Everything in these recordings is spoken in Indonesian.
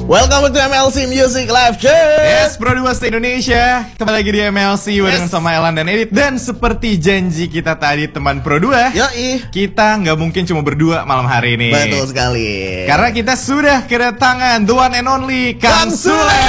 Welcome to MLC Music Live Show. Yes, Pro 2 Indonesia. Kembali lagi di MLC barengan sama Elan dan Edit. Dan seperti janji kita tadi teman Pro 2, Yoi, kita nggak mungkin cuma berdua malam hari ini. betul sekali. Karena kita sudah kedatangan the one and only Kang Sule.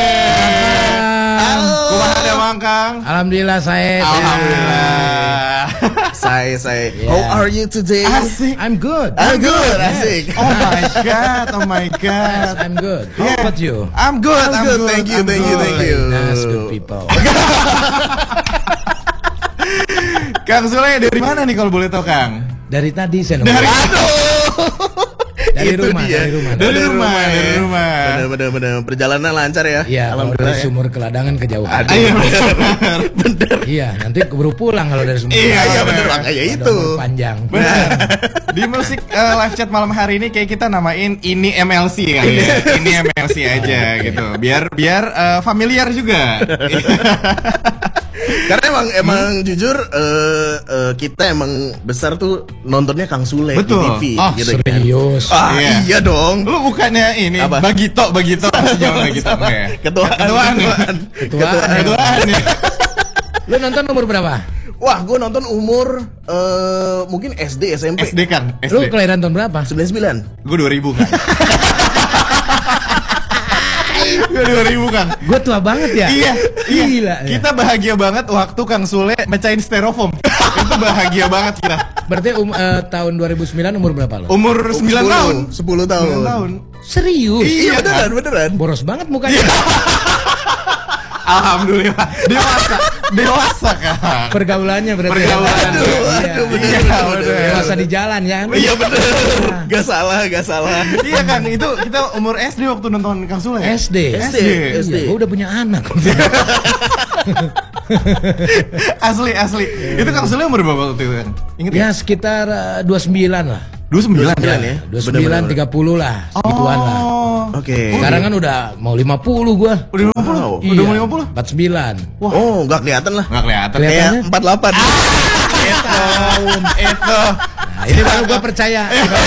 Halo. Kumaha ada Mang Kang? Alhamdulillah saya. Alhamdulillah. Saya. Yeah. How are you today? Asik. I'm good. I'm good. Asik. Oh my god, oh my god. I'm good. How about you? I'm good, I'm good. Thank you. That's good people. Kang Sule dari mana nih kalau boleh tahu Kang? Dari tadi saya nunggu. Dari Itu rumah. dia. Dari rumah. Bener. Perjalanan lancar ya. Iya, kalau Alhamdulillah dari ya. Sumur Keladangan kejauhan. Iya benar. Iya, nanti keburu pulang kalau dari Sumur. Iya, bener makanya Ada itu. umur panjang. Benar. Di musik live chat malam hari ini kayak kita namain ini MLC kan ya. Ini MLC aja gitu. Biar familiar juga. Karena emang jujur kita emang besar tuh nontonnya Kang Sule Betul. di TV Oh, gitu kan. serius. Iya dong. Lu bukannya ini Apa? Bagito masih jauh Bagito. Ketuaan. Ketuaan ya. Lu nonton umur berapa? Wah, gue nonton umur mungkin SD, SMP. SD kan? Lu SD. kelahiran tahun berapa? 99. Gue 2000 kan. Gue 2000 kan. Gue tua banget ya. Iya. Gila. Ya. Kita bahagia banget waktu Kang Sule mecahin styrofoam. Itu bahagia banget kita. Berarti tahun 2009 umur berapa lo? Umur 9 tahun. 10 tahun. 9 tahun. Serius? Iya, beneran. Boros banget mukanya. Alhamdulillah. Dewasa Kang. Pergaulannya berarti. Pergaulan. Aduh, bener. Dewasa di jalan ya. Iya bener. Gak salah. Iya Kang, itu kita umur SD waktu nonton Kang Sule. SD. SD. Iya, gue udah punya anak. Asli. Itu Kang Sule umur berapa waktu itu kan? Ingat Ya sekitar 29 lah. 29 ya? 29, 30 lah. Segituan lah. Oke. Sekarang kan udah mau 50 gua. Udah 50? Wow. Udah mau 50? 49. Wah. Oh, gak kelihatan lah. Nggak kelihatan. Kayak Kelihatannya? 48. Itu. Nah, ini baru gua percaya.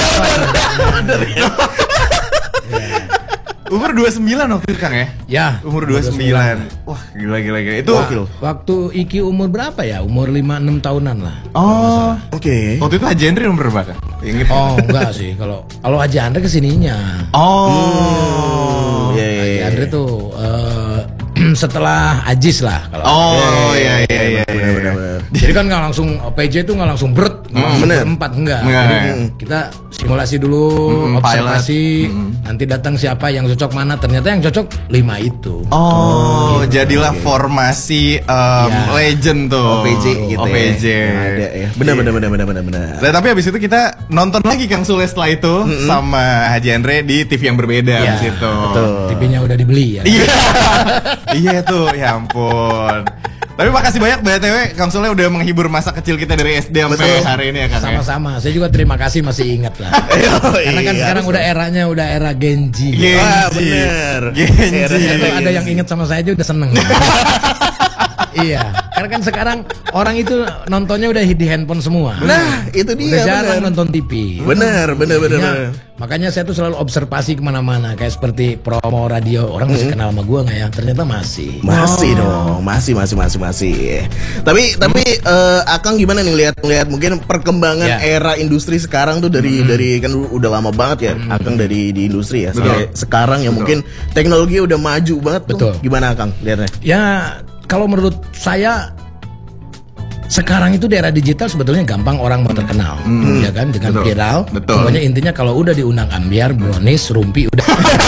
Umur 29 waktu itu Kang ya? Ya. Umur 29. Wah, gila. Itu Waktu Iki umur berapa ya? Umur 5-6 tahunan lah. Oh. Oke. Waktu itu Haji Andre umur berapa? Ingat? Oh, enggak sih. Kalau Haji Andre kesininya. Oh. Iya. Haji Andre tuh setelah Ajis lah kalau. Oh, iya. Bener. Jadi kan nggak langsung PJ itu nggak langsung berat, bener. berempat enggak. Enggak, Jadi ya. kita simulasi dulu, observasi, nanti datang siapa yang cocok mana. Ternyata yang cocok 5 itu. Oh, jadilah formasi legend tuh. OVJ gitu OVJ. ya. Ada ya. Bener. Nah, tapi habis itu kita nonton lagi Kang Sule setelah itu sama Haji Andre di TV yang berbeda Iya, di situ. TV-nya udah dibeli ya. Iya. Iya tuh, ya ampun. Tapi makasih banyak BTW Kang Sule udah menghibur masa kecil kita dari SD sampai hari ini ya Kang. Sama-sama. Saya juga terima kasih masih ingat lah. Karena kan sekarang udah eranya udah era Genji. Wah, bener. Genji. Ada yang ingat sama saya aja udah seneng. Iya, karena kan sekarang orang itu nontonnya udah di handphone semua. Nah, itu dia. Udah jarang bener. nonton TV. Bener. Makanya saya tuh selalu observasi kemana-mana. Kayak seperti promo radio. Orang masih kenal sama gua nggak ya? Ternyata masih. Masih dong, masih. Tapi Akang gimana nih lihat mungkin perkembangan Ya. era industri sekarang tuh dari kan udah lama banget ya Akang dari di industri ya. Sampai sekarang ya mungkin teknologi udah maju banget tuh. Betul. Gimana Akang lihatnya? Ya, kalau menurut saya sekarang itu di era digital sebetulnya gampang orang mau terkenal, ya kan, dengan Betul. viral. Betul. Pokoknya intinya kalau udah diundang ambiar, brownies, rumpi udah.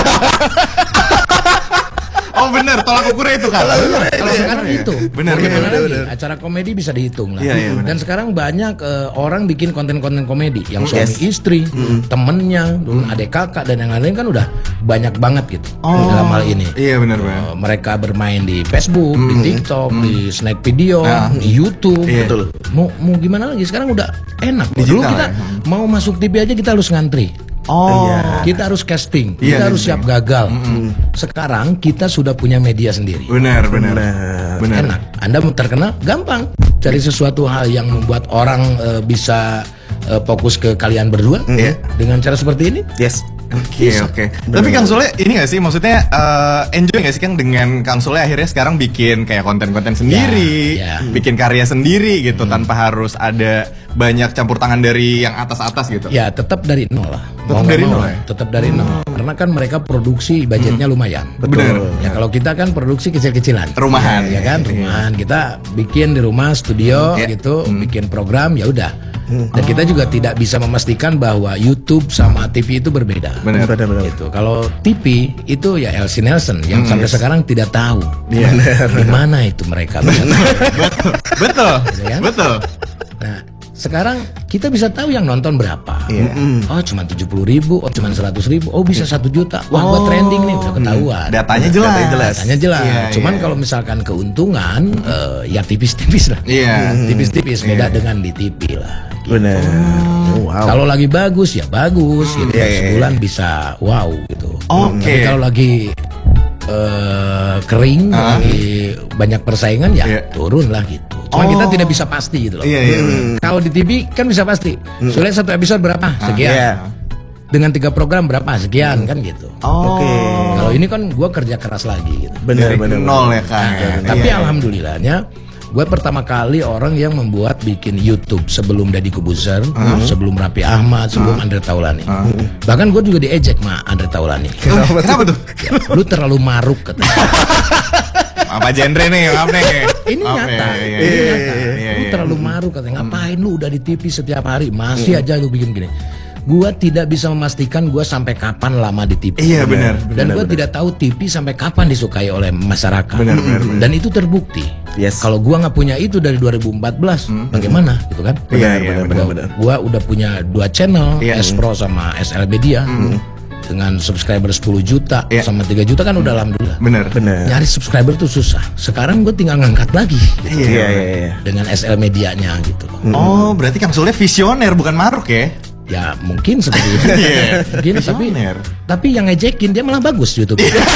Oh bener, tolak ukurnya itu Kang. Kalau sekarang itu, Bener, bagaimana bener, lagi? Acara komedi bisa dihitung lah. Iya, bener. Dan sekarang banyak orang bikin konten-konten komedi yang suami Yes. istri, temennya, dulu adik kakak dan yang lain kan udah banyak banget gitu dalam hal ini. Iya bener. Mereka bermain di Facebook, di TikTok, di Snack Video, di YouTube. Iya. Betul. Mau gimana lagi? Sekarang udah enak. Digital Dulu kita ya. mau masuk TV aja kita harus ngantri. Oh. Kita harus casting, Iya, kita harus casting. siap gagal. Sekarang kita sudah punya media sendiri. Benar. Enak. Anda mau terkenal gampang. Cari sesuatu hal yang membuat orang bisa fokus ke kalian berdua Iya. dengan cara seperti ini. Yes. Oke. Tapi Kang Sule ini gak sih, maksudnya enjoy gak sih Kang dengan Kang Sule akhirnya sekarang bikin kayak konten-konten sendiri, bikin karya sendiri gitu tanpa harus ada banyak campur tangan dari yang atas-atas gitu? Ya tetap dari nol lah. Tetap dari nol ya? Tetap dari nol. Karena kan mereka produksi budgetnya lumayan. Betul. Ya kalau kita kan produksi kecil-kecilan. Rumahan. Ya kan, rumahan. Kita bikin di rumah studio gitu, bikin program ya udah. Dan kita juga tidak bisa memastikan bahwa YouTube sama TV itu berbeda. Benar. Gitu. Kalau TV itu ya Elsie Nelson yang sampai sekarang tidak tahu di mana itu mereka. Betul. Gitu kan? Betul. Nah, sekarang kita bisa tahu yang nonton berapa. Oh cuma 70.000, oh cuma 100.000, oh bisa 1 juta. Wah gua trending nih, udah ketahuan. Datanya jelas. Datanya jelas. Iya, Cuman iya. kalau misalkan keuntungan ya tipis-tipis lah. Iya. Tipis-tipis beda dengan di TV lah. Gitu. Benar. Wow. Kalau lagi bagus ya bagus gitu. Sebulan bisa wow gitu. Oke. Tapi kalau lagi kering, lagi banyak persaingan ya turun lah gitu. Cuma kita tidak bisa pasti gitu loh. Iya. Kalau di TV kan bisa pasti. Soalnya satu episode berapa? Sekian. Iya. Dengan 3 program berapa? Sekian kan gitu. Oke. Kalau ini kan gue kerja keras lagi gitu. Benar. Nol ya Kang. Tapi alhamdulillahnya gue pertama kali orang yang membuat bikin YouTube sebelum Deddy Corbuzier, sebelum Raffi Ahmad, sebelum Andre Taulany. Bahkan gue juga diejek sama Andre Taulany. Kenapa tuh? Ya, lu terlalu maruk katanya. Apa genre nih? Maaf nih. Ini nyata. Lu terlalu maruk katanya. Ngapain lu udah di TV setiap hari masih aja lu bikin gini. Gua tidak bisa memastikan gua sampai kapan lama di TV. Iya benar. Dan gua tidak tahu TV sampai kapan disukai oleh masyarakat. Benar. Dan itu terbukti. Yes. Kalau gua nggak punya itu dari 2014, bagaimana gitu kan? Benar. Gua udah punya 2 channel, Iya. S Pro sama SL Media. Dengan subscriber 10 juta sama 3 juta kan udah alhamdulillah. Benar. Nyari subscriber tuh susah. Sekarang gue tinggal ngangkat lagi gitu. Iya. Dengan SL medianya gitu. Oh, berarti Kang Sule visioner bukan maruk ya? Ya mungkin seperti itu. Mungkin Visioner. tapi yang ngejekin dia malah bagus YouTube.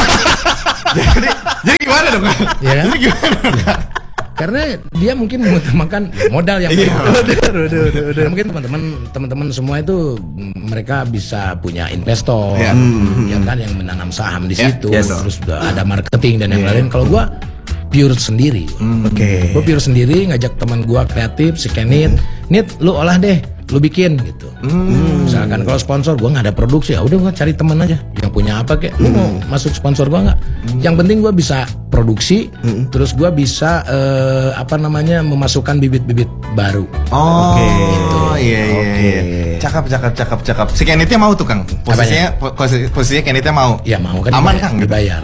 Jadi gimana dong? Ya kan? Jadi gimana? Karena dia mungkin mengutamakan modal yang Udah. mungkin teman-teman semua itu mereka bisa punya investor yang kan yang menanam saham di situ, terus udah ada marketing dan yang lain. Kalau gua pure sendiri. Oke. Gue pure sendiri ngajak teman gua kreatif si Kenit, Nit lu olah deh, lu bikin gitu. Misalkan kalau sponsor gua nggak ada produksi, ya udah gua cari teman aja yang punya apa kek. Lu mau masuk sponsor gua nggak? Yang penting gua bisa produksi, terus gua bisa memasukkan bibit-bibit baru. Oh, iya. Cakep. Si Kenitnya mau tuh Kang. Posisinya Kenitnya mau. Ya mau kan Aman Kang. dibayar.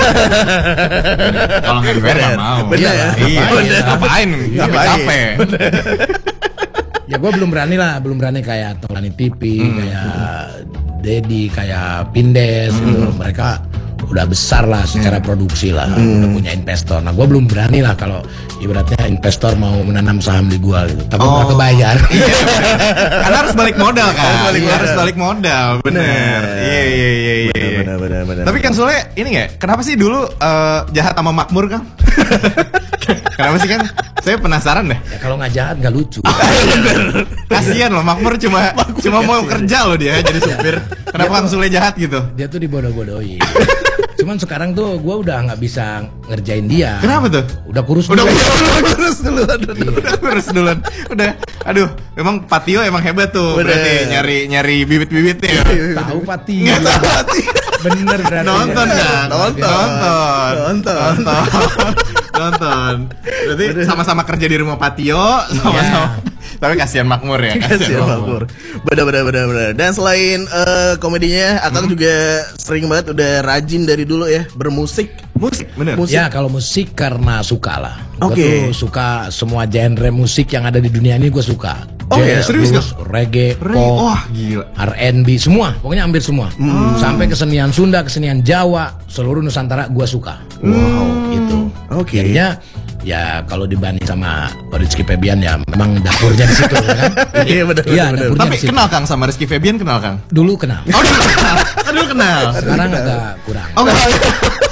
Kalau nggak dibayar nggak mau. Bener. Iya. Ngapain? Capek. Ya gue belum berani kayak Taulany TV, kayak Deddy, kayak Pindes gitu. Mereka udah besar lah secara produksi lah, udah punya investor. Nah gue belum berani lah kalau ibaratnya investor mau menanam saham di gue gitu. Tapi nggak kebayar. Karena harus balik modal kan. Harus balik modal. Bener. Iya. Benar. Tapi Kang Sule ini nggak? Kenapa sih dulu jahat sama makmur Kang? Kenapa sih Kang? Saya penasaran deh. Ya kalau nggak jahat nggak lucu. Kasian loh makmur cuma mau kerja loh dia jadi supir. Kenapa Kang Sule jahat gitu? Dia tuh dibodoh-bodohin. Cuman sekarang tuh gue udah nggak bisa ngerjain dia. Kenapa tuh? Udah kurus Udah dulu. kurus duluan. Udah. Aduh, memang Patio emang hebat tuh. Berarti nyari bibit-bibitnya. Tahu Pati. Bener berarti. Nonton kan? Nonton. Nonton. Berarti sama-sama kerja di rumah Patio, sama-sama. Tapi kasihan makmur ya. Kasihan makmur. Benar. Dan selain komedinya, Akang juga sering banget udah rajin dari dulu ya bermusik. Musik, bener. Ya kalau musik karena suka lah. Oke. Gue tuh suka semua genre musik yang ada di dunia ini gue suka. Oh, iya? Serius blues, reggae, pop, Wah, gila. R&B, semua. Pokoknya hampir semua. Sampai kesenian Sunda, kesenian Jawa, seluruh Nusantara gue suka. Wow, gitu. Oke. Jadinya ya kalau dibanding sama Rizky Febian ya memang dapurnya di situ ya kan. Iya benar. Iya, dapurnya Tapi di situ. kenal Kang sama Rizky Febian kenal Kang? Dulu kenal. Oh, dulu kenal. Sekarang agak kurang. Oh, enggak.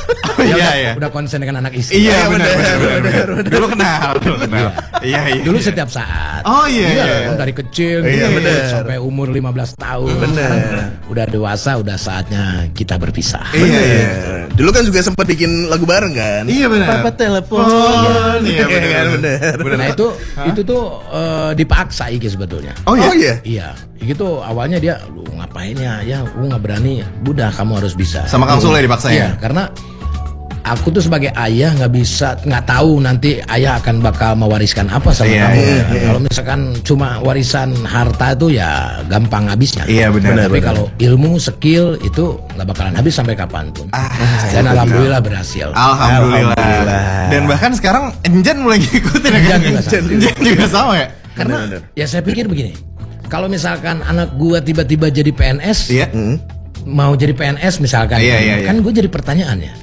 iya. Udah konsen dengan anak istri. Iya benar. Dulu kenal. Iya. Dulu setiap saat. Oh iya. Dari kecil sampai umur 15 tahun. Udah dewasa, udah saatnya kita berpisah. Iya. Dulu kan juga sempat bikin lagu bareng kan? Iya benar. Papa telepon. Iya benar. Nah itu tuh dipaksa Iki sebetulnya. Oh iya. Iya, gitu awalnya dia lu ngapain ya lu nggak berani, udah kamu harus bisa. Sama Kang Sule dipaksa ya? Iya, karena aku tuh sebagai ayah nggak tahu nanti ayah akan bakal mewariskan apa sama kamu. Kalau misalkan cuma warisan harta itu ya gampang habisnya. Iya benar. Tapi kalau ilmu, skill itu nggak bakalan habis sampai kapanpun. Dan alhamdulillah berhasil. Alhamdulillah. Dan bahkan sekarang Enjan mulai ngikutin ya. Enjan juga sama ya. Karena ya saya pikir begini, kalau misalkan anak gua tiba-tiba jadi PNS, mau jadi PNS misalkan, kan gue jadi pertanyaan ya.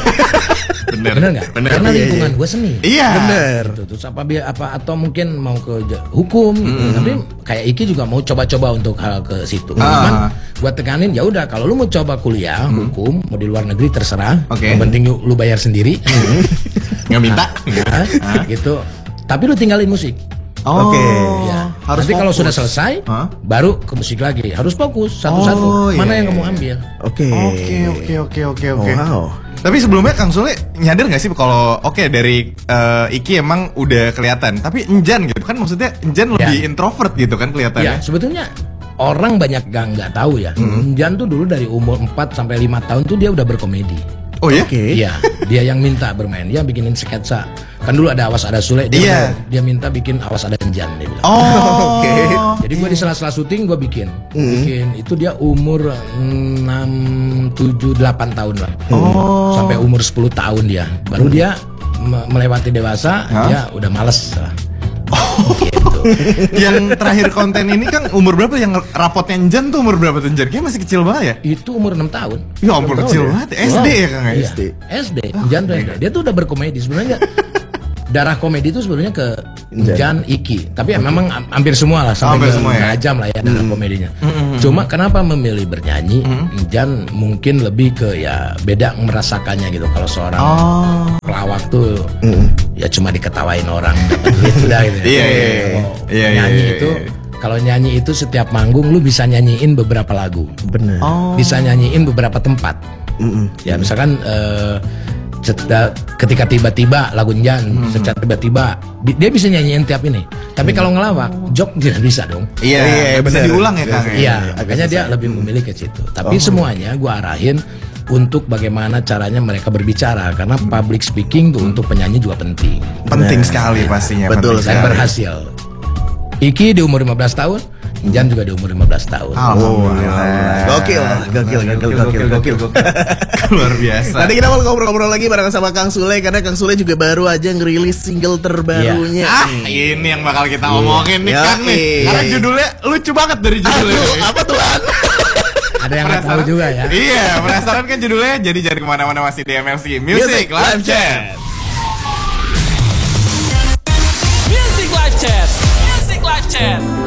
Bener nggak? Karena lingkungan gue seni. Iya. Bener. Terus apa atau mungkin mau ke hukum, tapi kayak Iki juga mau coba-coba untuk hal ke situ. Cuman gue tekanin ya udah kalau lu mau coba kuliah hukum, mau di luar negeri terserah. Yang penting lu bayar sendiri. Nggak minta. Gitu. Tapi lu tinggalin musik. Ya. Nanti kalau sudah selesai, baru ke musik lagi. Harus fokus satu-satu. Mana yang kamu ambil? Oke. Wow. Tapi sebelumnya Kang Sule nyadar nggak sih kalau dari Iki emang udah kelihatan, tapi Enjan gitu kan maksudnya Enjan lebih introvert gitu kan kelihatannya. Ya sebetulnya orang banyak nggak tahu ya. Enjan tuh dulu dari umur 4 sampai 5 tahun tuh dia udah berkomedi. Oh ya? Iya, dia yang minta bermain, dia bikinin sketsa. Kan dulu ada Awas Ada Sule, dia minta bikin Awas Ada Enjan dia bilang. Jadi gue di sela-sela syuting gue bikin itu dia umur 6, 7, 8 tahun lah. Sampai umur 10 tahun dia. Baru dia melewati dewasa, dia udah males. Gitu. Yang terakhir konten ini kan umur berapa yang rapotnya Enjan tuh umur berapa tuh Enjan? Kayaknya masih kecil banget ya? Itu umur 6 tahun. Ya ampun kecil banget. SD ya Kang? Iya. SD. Enjan tuh SD. Dia tuh udah berkomedi sebenarnya. Darah komedi itu sebenarnya ke Enjan, Iki. Tapi memang hampir semua lah sampai berjam lah ya darah komedinya. Cuma kenapa memilih bernyanyi? Enjan mungkin lebih ke ya beda merasakannya gitu. Kalau seorang pelawak tuh ya cuma diketawain orang dapat duit udah gitu. Iya. Nyanyi itu kalau nyanyi itu setiap manggung lu bisa nyanyiin beberapa lagu. Bener. Bisa nyanyiin beberapa tempat. Ya misalkan ketika tiba-tiba lagu Enjan, secara tiba-tiba dia bisa nyanyiin tiap ini. Tapi kalau ngelawak, jok tidak bisa dong. Iya, bisa diulang ya Kang. Iya, makanya dia lebih memilih ke situ. Tapi semuanya gue arahin untuk bagaimana caranya mereka berbicara, karena public speaking tuh untuk penyanyi juga penting. Penting sekali pastinya. Betul. Dan berhasil. Iki di umur 15 tahun, Enjan juga di umur 15 tahun. Gokil. Luar biasa. Nanti kita mau ngobrol-ngobrol lagi bareng sama Kang Sule, karena Kang Sule juga baru aja ngerilis single terbarunya. Ini yang bakal kita omongin nih Kang nih. Karena judulnya lucu banget dari judulnya. Apa tuh An? Ada yang nggak tahu juga ya. Iya, penasaran kan judulnya? Jadi jangan kemana-mana, masih di MLC Music Live Chat. Music Live Chat.